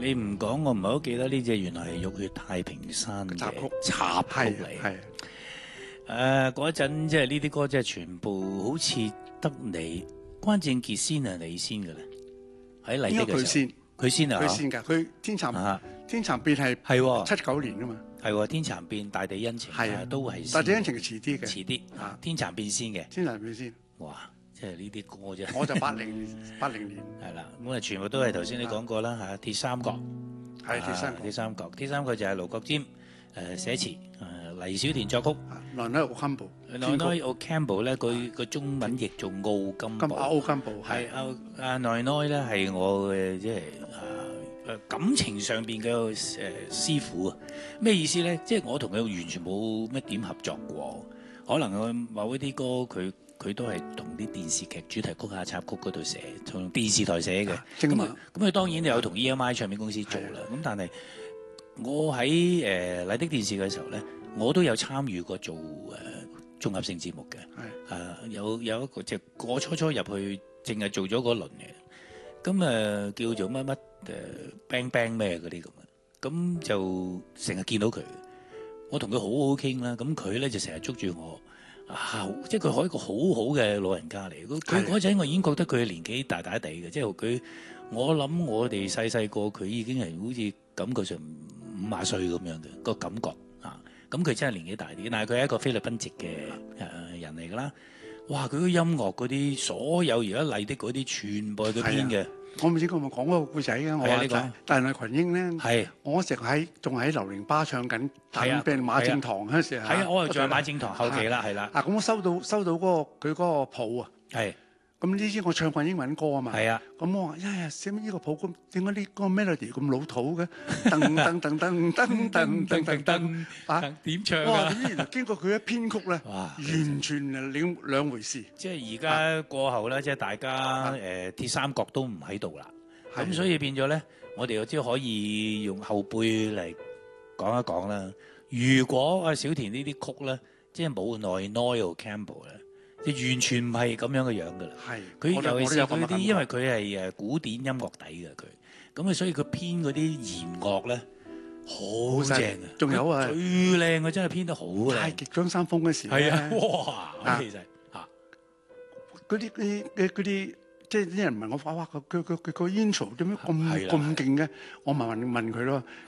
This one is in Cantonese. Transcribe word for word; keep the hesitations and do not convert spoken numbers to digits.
你唔講，我唔係好記得呢隻原來係《浴血太平山》嘅插曲插曲嚟。 係誒嗰陣即係呢啲歌，即係全部好似得你關正傑先係你先嘅咧，喺麗的嘅時候。 佢先， 佢先啊！ 佢先㗎。佢天蠶、 啊、 天蠶變係係七九年㗎嘛。 係喎，天蠶變大地恩情係啊， 都係。 大地恩情係遲啲嘅。 遲啲啊， 天蠶變先嘅。 天蠶變先。 哇！即係呢啲歌啫。 我就八零八零年。 係啦，咁啊全部都係頭先你講過啦嚇，鐵三角。 係鐵三角。 鐵三角，鐵三角就係盧國沾誒寫詞，誒黎小田作曲。 Naoki Campbell，Naoki Campbell 咧，佢個中文譯做奧金寶。 奧金寶係阿阿 Naoki 咧係我嘅即係誒感情上邊嘅誒師傅啊！咩意思咧？即係我同佢完全冇乜點合作過，可能佢某一啲歌佢佢都係同啲電視劇主題曲啊插曲嗰度寫，同電視台寫嘅。咁啊咁佢當然有同 E M I 唱片公司做啦。咁但係我喺誒麗的電視嘅時候咧，我都有參與過做誒、呃、綜合性節目嘅。係啊、呃，有有一個即係我初初入去，淨係做咗嗰輪嘅。咁誒、呃、叫做乜乜誒 bang bang 咩嗰啲咁啊，咁就成日見到佢，我同佢好好傾啦。咁佢咧就成日捉住我啊，即係佢係一個好好嘅老人家嚟。佢嗰陣我已經覺得佢年紀大大地嘅，即係佢我諗我哋細細個佢已經係好似感覺上五十歲咁樣嘅個感覺啊。咁佢真係年紀大啲，但係佢係一個菲律賓籍嘅誒人嚟㗎啦。哇！佢啲音樂嗰啲，所有而家麗的嗰啲，全部係佢編嘅。 我唔知佢有冇講嗰個故仔嘅。我話大大內群英咧， 係我嗰時喺仲喺流連巴唱緊，彈俾馬正堂嗰時係啊，我又仲係馬正堂後期啦，係啦。 啊，咁我收到收到嗰個佢嗰個譜啊。係。咁呢支我唱慣英文歌啊嘛。係啊。咁我話：呀呀，寫乜呢個譜咁？點解呢個 melody 咁老土嘅？噔噔噔噔噔噔噔噔噔啊！ 點唱啊？ 哇！點知原來經過佢一編曲咧，完全係兩兩回事。 即係而家過後咧，即係大家誒鐵三角都唔喺度啦。咁所以變咗咧，我哋又知可以用後輩嚟講一講啦。如果阿小田呢啲曲咧，即係冇 Naoki Campbell 咧。即完全唔係咁樣嘅樣噶啦，係佢尤其是佢啲，因為佢係誒古典音樂底嘅佢，咁啊所以佢編嗰啲弦樂咧好正啊！ 仲有啊， 最靚嘅真係編得好靚。太極張三豐嗰時係啊，哇！其實嚇嗰啲嗰啲嗰啲，即係啲人問我話哇，佢佢佢佢個 intro 點解咁咁勁嘅？我問問問佢咯。